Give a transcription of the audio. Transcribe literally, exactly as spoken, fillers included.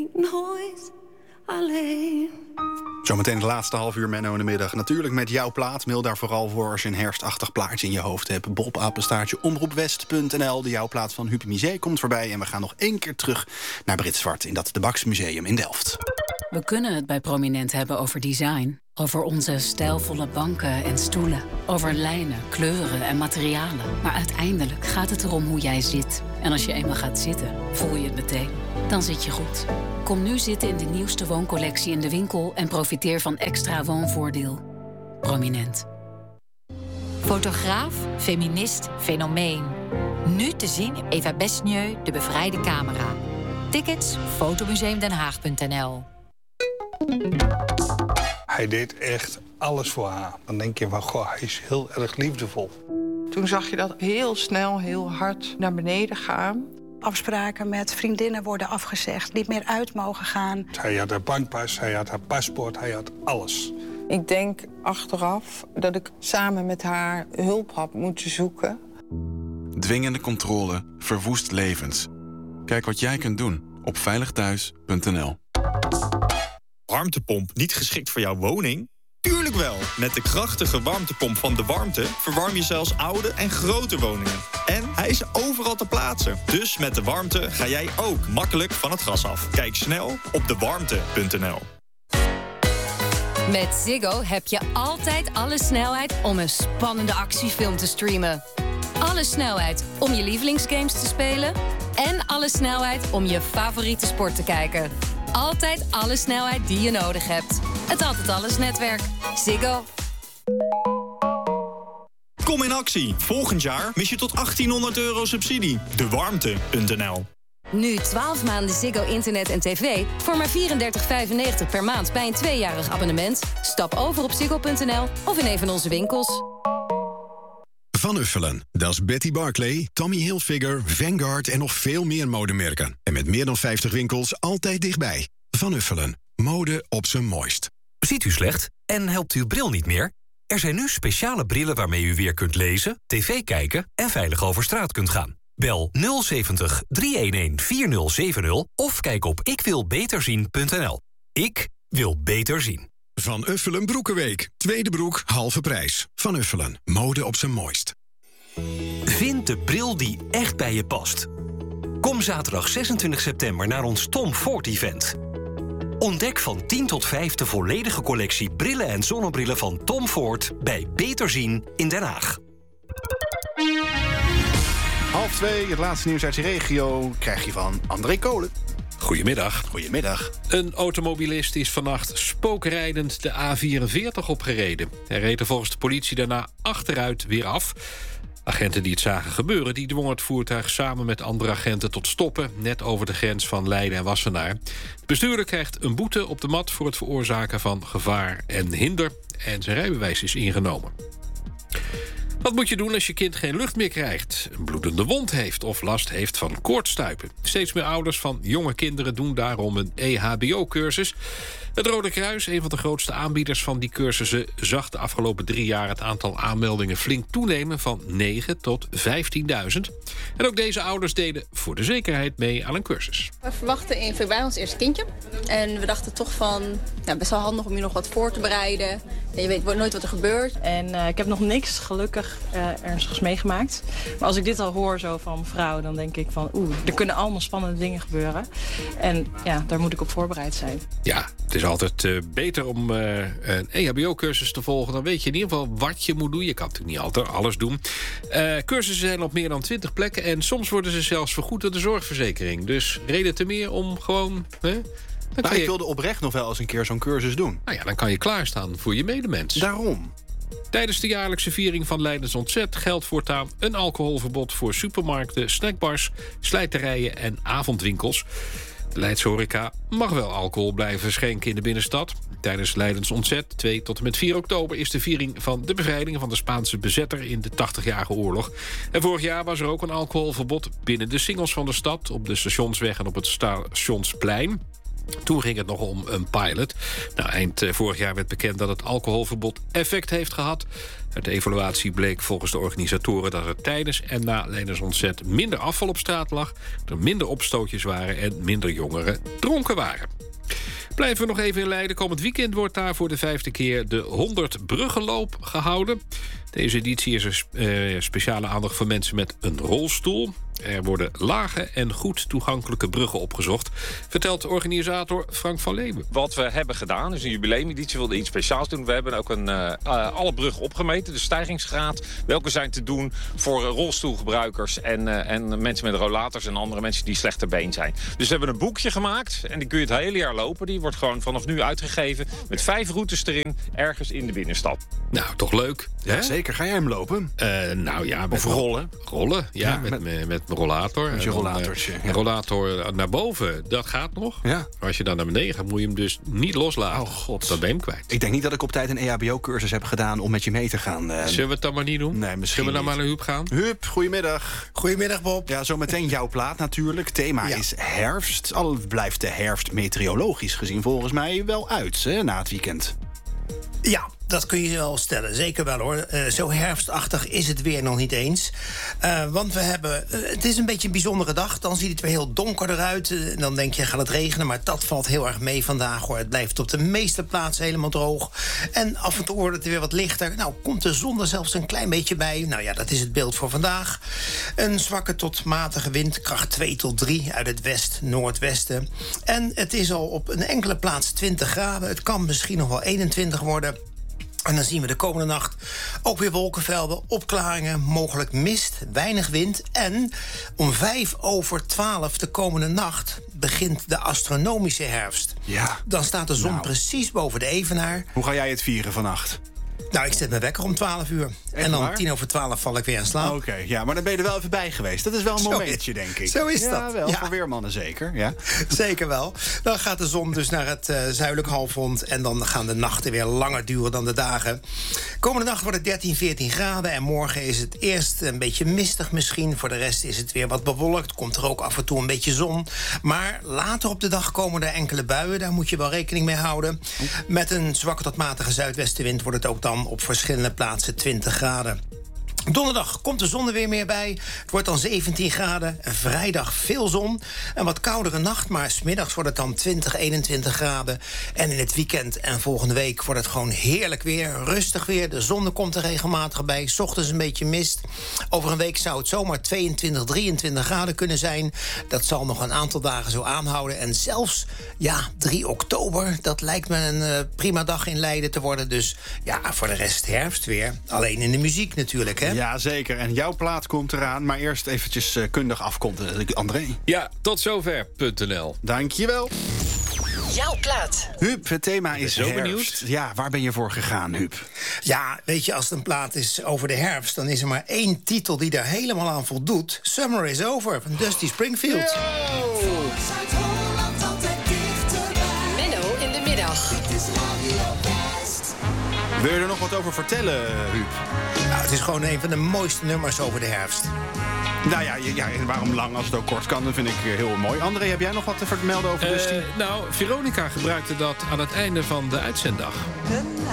ik nooit alleen. Zometeen het laatste half uur Menno in de middag. Natuurlijk met jouw plaat. Mail daar vooral voor als je een herfstachtig plaatje in je hoofd hebt. Bob apenstaartje omroepwest punt n l. De jouw plaat van Huub Misé komt voorbij. En we gaan nog één keer terug naar Brit Zwart in dat De Baksmuseum in Delft. We kunnen het bij Prominent hebben over design. Over onze stijlvolle banken en stoelen. Over lijnen, kleuren en materialen. Maar uiteindelijk gaat het erom hoe jij zit. En als je eenmaal gaat zitten, voel je het meteen. Dan zit je goed. Kom nu zitten in de nieuwste wooncollectie in de winkel... en profiteer van extra woonvoordeel. Prominent. Fotograaf, feminist, fenomeen. Nu te zien in Eva Besnieu, De Bevrijde Camera. Tickets, fotomuseumdenhaag punt n l. Hij deed echt alles voor haar. Dan denk je van, goh, hij is heel erg liefdevol. Toen zag je dat heel snel, heel hard naar beneden gaan. Afspraken met vriendinnen worden afgezegd, niet meer uit mogen gaan. Hij had haar bankpas, hij had haar paspoort, hij had alles. Ik denk achteraf dat ik samen met haar hulp had moeten zoeken. Dwingende controle verwoest levens. Kijk wat jij kunt doen op veilig thuis punt n l. Warmtepomp niet geschikt voor jouw woning? Tuurlijk wel! Met de krachtige warmtepomp van De Warmte verwarm je zelfs oude en grote woningen. En hij is overal te plaatsen. Dus met De Warmte ga jij ook makkelijk van het gas af. Kijk snel op de warmte punt n l. Met Ziggo heb je altijd alle snelheid om een spannende actiefilm te streamen. Alle snelheid om je lievelingsgames te spelen. En alle snelheid om je favoriete sport te kijken. Altijd alle snelheid die je nodig hebt. Het Altijd Alles netwerk. Ziggo. Kom in actie. Volgend jaar mis je tot achttienhonderd euro subsidie. de warmte punt n l. Nu twaalf maanden Ziggo internet en tv voor maar vierendertig vijfennegentig per maand bij een tweejarig abonnement. Stap over op ziggo punt n l of in een van onze winkels. Van Uffelen, dat is Betty Barclay, Tommy Hilfiger, Vanguard en nog veel meer modemerken. En met meer dan vijftig winkels altijd dichtbij. Van Uffelen, mode op zijn mooist. Ziet u slecht en helpt uw bril niet meer? Er zijn nu speciale brillen waarmee u weer kunt lezen, tv kijken en veilig over straat kunt gaan. Bel nul zeventig, driehonderdeenendertig, vierduizend of kijk op ik wil beter zien punt n l. Ik wil beter zien. Van Uffelen Broekenweek. Tweede broek, halve prijs. Van Uffelen, mode op zijn mooist. Vind de bril die echt bij je past. Kom zaterdag zesentwintig september naar ons Tom Ford event. Ontdek van tien tot vijf de volledige collectie brillen en zonnebrillen van Tom Ford bij Beter Zien in Den Haag. Half twee, het laatste nieuws uit de regio krijg je van André Kolen. Goedemiddag. Goedemiddag. Een automobilist is vannacht spookrijdend de A vierenveertig opgereden. Hij reed er volgens de politie daarna achteruit weer af. Agenten die het zagen gebeuren, die dwongen het voertuig samen met andere agenten tot stoppen, net over de grens van Leiden en Wassenaar. De bestuurder krijgt een boete op de mat voor het veroorzaken van gevaar en hinder. En zijn rijbewijs is ingenomen. Wat moet je doen als je kind geen lucht meer krijgt, een bloedende wond heeft of last heeft van koortsstuipen? Steeds meer ouders van jonge kinderen doen daarom een E H B O-cursus. Het Rode Kruis, een van de grootste aanbieders van die cursussen, zag de afgelopen drie jaar het aantal aanmeldingen flink toenemen van negen tot vijftienduizend. En ook deze ouders deden voor de zekerheid mee aan een cursus. We verwachten in februari ons eerste kindje. En we dachten toch van, ja, best wel handig om je nog wat voor te bereiden. En je weet nooit wat er gebeurt. En uh, ik heb nog niks gelukkig uh, ernstigs meegemaakt. Maar als ik dit al hoor zo van mevrouw, dan denk ik van oeh, er kunnen allemaal spannende dingen gebeuren. En ja, daar moet ik op voorbereid zijn. Ja, het is altijd uh, beter om uh, een E H B O-cursus te volgen. Dan weet je in ieder geval wat je moet doen. Je kan natuurlijk niet altijd alles doen. Uh, cursussen zijn op meer dan twintig plekken. En soms worden ze zelfs vergoed door de zorgverzekering. Dus reden te meer om gewoon... Hè, dan nou, je... Ik wilde oprecht nog wel eens een keer zo'n cursus doen. Nou ja, dan kan je klaarstaan voor je medemens. Daarom. Tijdens de jaarlijkse viering van Leidens Ontzet geldt voortaan een alcoholverbod voor supermarkten, snackbars, slijterijen en avondwinkels. De Leidse horeca mag wel alcohol blijven schenken in de binnenstad. Tijdens Leidens Ontzet, twee tot en met vier oktober... is de viering van de bevrijding van de Spaanse bezetter in de tachtigjarige oorlog. En vorig jaar was er ook een alcoholverbod binnen de singels van de stad, op de Stationsweg en op het Stationsplein. Toen ging het nog om een pilot. Nou, eind uh, vorig jaar werd bekend dat het alcoholverbod effect heeft gehad. Uit de evaluatie bleek volgens de organisatoren dat er tijdens en na Leners ontzet minder afval op straat lag, er minder opstootjes waren en minder jongeren dronken waren. Blijven we nog even in Leiden. Komend weekend wordt daar voor de vijfde keer de honderd Bruggenloop gehouden. Deze editie is er uh, speciale aandacht voor mensen met een rolstoel. Er worden lage en goed toegankelijke bruggen opgezocht, vertelt organisator Frank van Leeuwen. Wat we hebben gedaan is een jubileumeditie, we wilden iets speciaals doen. We hebben ook een, uh, uh, alle bruggen opgemeten, de stijgingsgraad. Welke zijn te doen voor uh, rolstoelgebruikers en, uh, en mensen met rollators en andere mensen die slechter been zijn. Dus we hebben een boekje gemaakt en die kun je het hele jaar lopen. Die wordt gewoon vanaf nu uitgegeven met vijf routes erin, ergens in de binnenstad. Nou, toch leuk. Ja, zeker. Ga jij hem lopen? Uh, nou ja, met of rollen? Rollen, ja, ja met, met, met, met mijn rollator. Met je rollatortje. Een ja. rollator naar boven, dat gaat nog. Ja. Maar als je dan naar beneden gaat, moet je hem dus niet loslaten. Oh god. Dan ben je hem kwijt. Ik denk niet dat ik op tijd een E H B O-cursus heb gedaan om met je mee te gaan. Uh... Zullen we het dan maar niet doen? Nee, misschien Zullen we dan niet. maar naar Huub gaan? Huub, goedemiddag. Goedemiddag, Bob. Ja, zometeen jouw plaat natuurlijk. Thema ja. is herfst. Al blijft de herfst meteorologisch gezien volgens mij wel uit, hè, na het weekend. Ja, dat kun je wel stellen. Zeker wel, hoor. Uh, zo herfstachtig is het weer nog niet eens. Uh, want we hebben... Uh, het is een beetje een bijzondere dag. Dan ziet het weer heel donker eruit. Uh, dan denk je, gaat het regenen? Maar dat valt heel erg mee vandaag, hoor. Het blijft op de meeste plaatsen helemaal droog. En af en toe wordt het weer wat lichter. Nou, komt de zon er zelfs een klein beetje bij. Nou ja, dat is het beeld voor vandaag. Een zwakke tot matige wind, kracht twee tot drie... uit het west-noordwesten. En het is al op een enkele plaats twintig graden. Het kan misschien nog wel eenentwintig worden. En dan zien we de komende nacht ook weer wolkenvelden, opklaringen, mogelijk mist, weinig wind. En om vijf over twaalf de komende nacht begint de astronomische herfst. Ja. Dan staat de zon nou. precies boven de evenaar. Hoe ga jij het vieren vannacht? Nou, ik zet mijn wekker om twaalf uur. Echt en dan waar? tien over twaalf val ik weer in slaap. Oké, okay, ja, maar dan ben je er wel even bij geweest. Dat is wel een Zo momentje, is, denk ik. Zo is ja, dat. Wel, ja, voor weermannen zeker. Ja. Zeker wel. Dan gaat de zon dus naar het uh, zuidelijk halfrond. En dan gaan de nachten weer langer duren dan de dagen. Komende nacht wordt het dertien, veertien graden. En morgen is het eerst een beetje mistig misschien. Voor de rest is het weer wat bewolkt. Komt er ook af en toe een beetje zon. Maar later op de dag komen er enkele buien. Daar moet je wel rekening mee houden. Met een zwakke tot matige zuidwestenwind wordt het ook dan op verschillende plaatsen twintig graden. Donderdag komt de zon er weer meer bij. Het wordt dan zeventien graden. Vrijdag veel zon. Een wat koudere nacht, maar 's middags wordt het dan twintig, eenentwintig graden. En in het weekend en volgende week wordt het gewoon heerlijk weer. Rustig weer. De zon komt er regelmatig bij. 's Ochtends een beetje mist. Over een week zou het zomaar tweeëntwintig, drieëntwintig graden kunnen zijn. Dat zal nog een aantal dagen zo aanhouden. En zelfs, ja, drie oktober. Dat lijkt me een uh, prima dag in Leiden te worden. Dus ja, voor de rest herfst weer. Alleen in de muziek natuurlijk, hè? Ja, zeker. En jouw plaat komt eraan. Maar eerst eventjes uh, kundig afkomt. André. Ja, tot zover punt n l. Dankjewel. Jouw plaat. Huub, het thema is zo herfst. Benieuwd. Ja, waar ben je voor gegaan, Huub? Ja, weet je, als het een plaat is over de herfst... dan is er maar één titel die daar helemaal aan voldoet. Summer is Over, van Dusty Springfield. Menno in de middag. Wil je er nog wat over vertellen, Huub? Nou, het is gewoon een van de mooiste nummers over de herfst. Nou ja, ja, en waarom lang als het ook kort kan, dat vind ik heel mooi. André, heb jij nog wat te vermelden over Dusty? Uh, nou, Veronica gebruikte dat aan het einde van de uitzenddag. The